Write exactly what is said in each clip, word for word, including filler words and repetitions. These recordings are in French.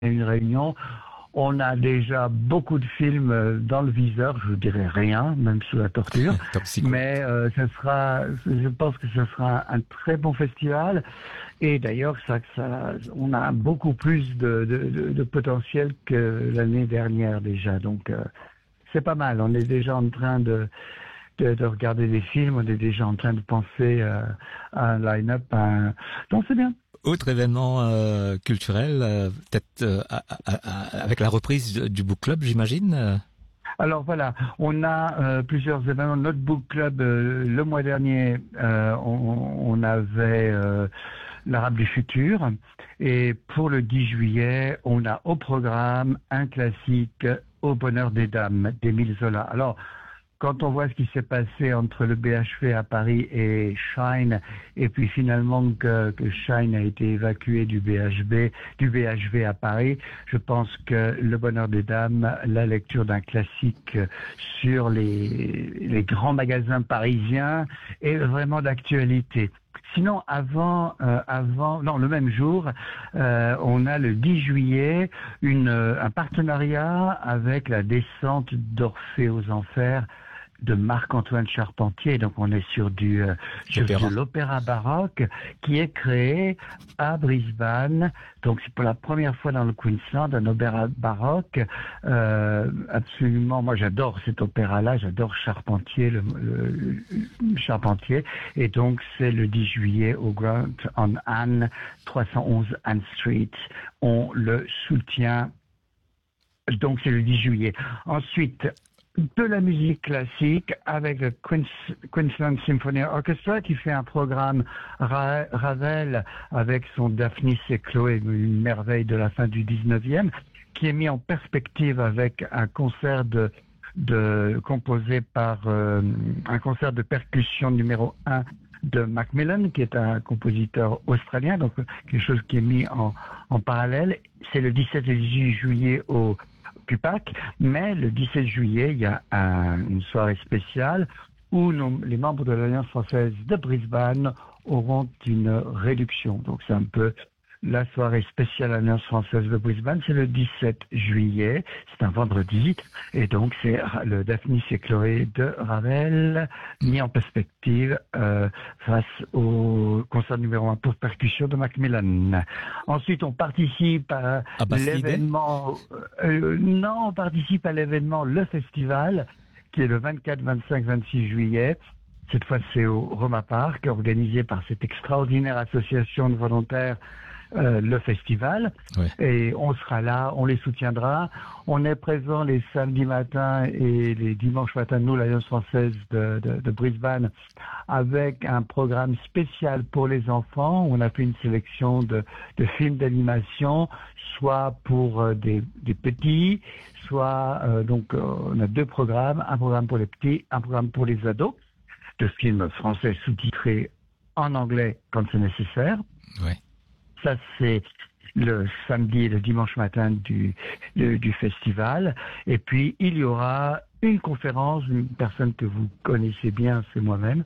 une réunion. On a déjà beaucoup de films dans le viseur, je ne dirais rien, même sous la torture, mais euh, ce sera, je pense que ce sera un, un très bon festival. Et d'ailleurs, ça, ça, on a beaucoup plus de, de, de, de potentiel que l'année dernière déjà. Donc, euh, c'est pas mal. On est déjà en train de, de, de regarder des films, on est déjà en train de penser euh, à un line-up. À un... Donc, c'est bien. Autre événement euh, culturel, euh, peut-être euh, à, à, à, avec la reprise du book club, j'imagine. Alors voilà, on a euh, plusieurs événements. Notre book club, euh, le mois dernier, euh, on, on avait euh, l'Arabe du futur. Et pour le dix juillet, on a au programme un classique, Au bonheur des dames, d'Émile Zola. Alors, quand on voit ce qui s'est passé entre le B H V à Paris et Shine, et puis finalement que, que Shine a été évacué du B H V, du B H V à Paris, je pense que Le bonheur des dames, la lecture d'un classique sur les, les grands magasins parisiens, est vraiment d'actualité. Sinon, avant, euh, avant, non, le même jour, euh, on a le dix juillet une, un partenariat avec la descente d'Orphée aux enfers de Marc-Antoine Charpentier. Donc on est sur du euh, sur de l'opéra baroque qui est créé à Brisbane. Donc c'est pour la première fois dans le Queensland un opéra baroque. Euh, absolument, moi j'adore cet opéra-là, j'adore Charpentier, le, le, le Charpentier. Et donc c'est le dix juillet au Grant on Anne, trois cent onze Anne Street. On le soutient. Donc c'est le dix juillet. Ensuite, de la musique classique avec le Queens, Queensland Symphony Orchestra qui fait un programme Ra- Ravel avec son Daphnis et Chloé, une merveille de la fin du dix-neuvième, qui est mis en perspective avec un concert de, de composé par euh, un concert de percussion numéro un de Macmillan, qui est un compositeur australien, donc quelque chose qui est mis en, en parallèle. C'est le dix-sept et dix-huit juillet au Pupac, mais le dix-sept juillet, il y a un, une soirée spéciale où nos, les membres de l'Alliance française de Brisbane auront une réduction. Donc c'est un peu la soirée spéciale Alliance française de Brisbane, c'est le dix-sept juillet, c'est un vendredi, et donc c'est le Daphnis et Chloé de Ravel mis en perspective euh, face au concert numéro un pour percussion de Macmillan. Ensuite, on participe à ah bah, l'événement, euh, non, on participe à l'événement Le Festival, qui est le vingt-quatre, vingt-cinq, vingt-six juillet. Cette fois, c'est au Roma Park, organisé par cette extraordinaire association de volontaires, euh, le festival. Ouais. Et on sera là, on les soutiendra. On est présent les samedis matins et les dimanches matins, nous, l'Alliance française de, de, de Brisbane, avec un programme spécial pour les enfants. On a fait une sélection de, de films d'animation, soit pour euh, des, des petits, soit, euh, donc, euh, on a deux programmes, un programme pour les petits, un programme pour les ados, de films français sous-titrés en anglais quand c'est nécessaire. Ouais. Ça, c'est le samedi et le dimanche matin du, du, du festival. Et puis, il y aura une conférence, une personne que vous connaissez bien, c'est moi-même,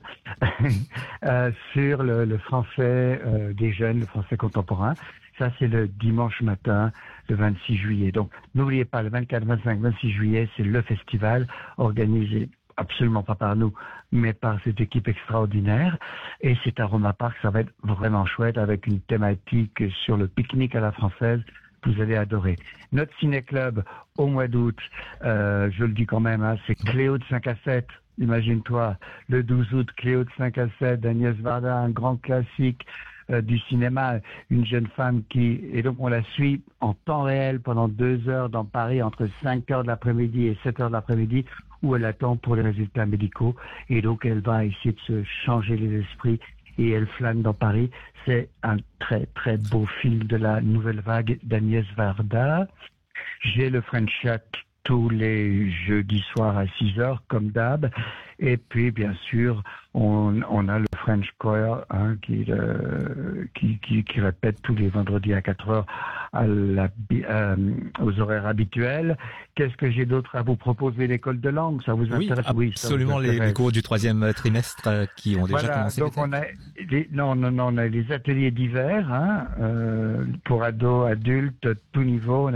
euh, sur le, le français euh, des jeunes, le français contemporain. Ça, c'est le dimanche matin, le vingt-six juillet. Donc, n'oubliez pas, le vingt-quatre, vingt-cinq, vingt-six juillet, c'est le festival organisé absolument pas par nous, mais par cette équipe extraordinaire. Et c'est à Roma Park, ça va être vraiment chouette avec une thématique sur le pique-nique à la française. Vous allez adorer. Notre ciné-club au mois d'août, euh, je le dis quand même, hein, c'est Cléo de cinq à sept. Imagine-toi, le douze août, Cléo de cinq à sept d'Agnès Varda, un grand classique euh, du cinéma, une jeune femme qui, et donc on la suit en temps réel pendant deux heures dans Paris entre cinq heures de l'après-midi et sept heures de l'après-midi, où elle attend pour les résultats médicaux, et donc elle va essayer de se changer les esprits et elle flâne dans Paris. C'est un très très beau film de la nouvelle vague d'Agnès Varda. J'ai le French Shack tous les jeudis soirs à six heures, comme d'hab. Et puis, bien sûr, on, on a le French Choir hein, qui, euh, qui, qui, qui répète tous les vendredis à quatre heures à la, euh, aux horaires habituels. Qu'est-ce que j'ai d'autre à vous proposer? L'école de langue, ça vous oui, intéresse? Oui, absolument. Les, les cours du troisième trimestre euh, qui ont déjà voilà, commencé. Donc on a les, non, non, non, on a les ateliers d'hiver hein, euh, pour ados, adultes, tout niveau. On a